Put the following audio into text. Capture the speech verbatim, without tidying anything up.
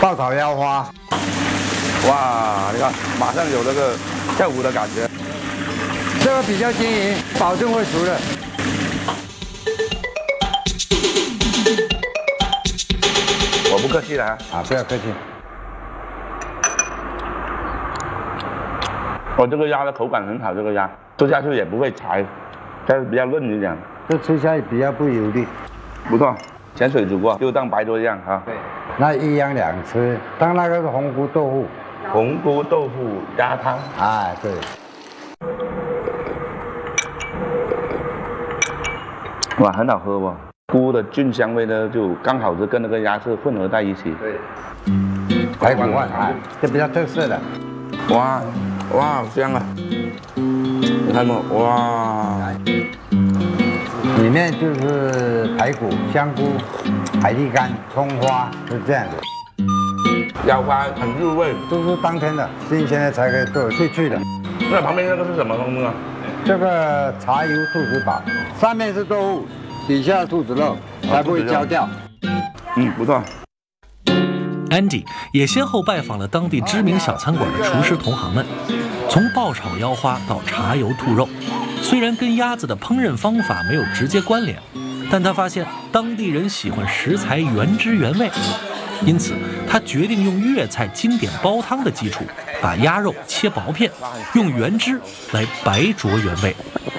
爆炒腰花。 哇，你看，马上有那个跳舞的感觉。 这个比较均匀，保证会熟的。 我不客气了啊！ 啊，不要客气。 我这个鸭的口感很好，这个鸭吃下去也不会柴，但是比较嫩一点。 这吃下去比较不油腻。 不错，咸水煮过，就当白粥一样啊。 对，那一样两吃。当那个是红菇豆腐。 红菇豆腐鸭汤。 哎，对。 哇，很好喝哦。菇的菌香味呢，就刚好是跟那个鸭翅混合在一起。 对。排骨饭啊，这比较特色的。 哇哇，好香啊！你看吗？哇。 里面就是排骨、香菇、海蛎干、葱花，是这样的。 腰花很入味， 都是当天的，新鲜的才可以做去去的。 那旁边那个是什么东西啊？ 这个茶油兔子煲，上面是豆腐，底下兔子肉，才不会焦掉。 嗯，不错。 Andy 也先后拜访了当地知名小餐馆的厨师同行们，从爆炒腰花到茶油兔肉，虽然跟鸭子的烹饪方法没有直接关联，但他发现当地人喜欢食材原汁原味，因此他决定用粤菜经典煲汤的基础，把鸭肉切薄片，用原汁来白灼原味。